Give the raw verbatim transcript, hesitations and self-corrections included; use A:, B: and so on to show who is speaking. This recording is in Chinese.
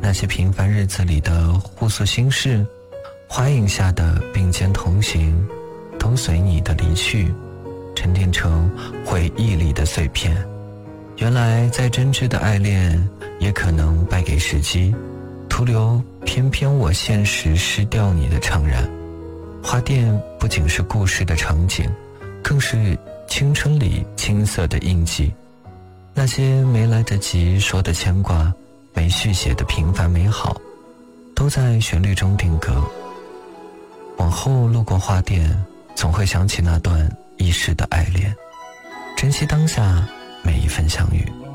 A: 那些平凡日子里的互诉心事，花影下的并肩同行，都随你的离去沉淀成回忆里的碎片。原来再真挚的爱恋也可能败给时机，徒留偏偏我现实失掉你的怅然。花店不仅是故事的场景，更是青春里青涩的印记。那些没来得及说的牵挂，没续写的平凡美好，都在旋律中定格。往后路过花店，总会想起那段一世的爱恋，珍惜当下每一份相遇。